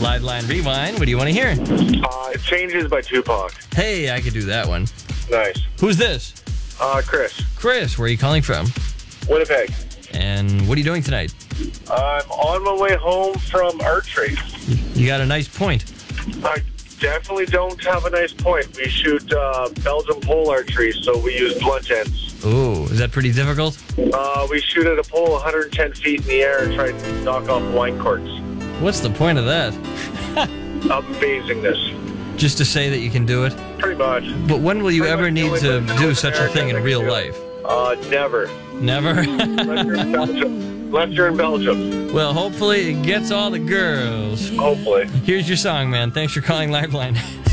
Liveline Rewind. What do you want to hear? It Changes by Tupac. Hey, I could do that one. Nice. Who's this? Chris. Chris, where are you calling from? Winnipeg. And what are you doing tonight? I'm on my way home from archery. You got a nice point. I definitely don't have a nice point. We shoot Belgian pole archery, so we use blunt ends. Oh, is that pretty difficult? We shoot at a pole 110 feet in the air and try to knock off wine corks. What's the point of that? Amazingness. Just to say that you can do it? Pretty much. But when will you ever need to do such a thing in real life? Never. Never? Unless you're in Belgium. Well, hopefully it gets all the girls. Hopefully. Here's your song, man. Thanks for calling Lifeline.